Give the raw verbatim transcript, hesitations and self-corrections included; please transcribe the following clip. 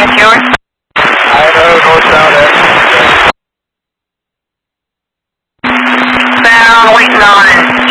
yours? Idaho northbound at Sound, waiting on it.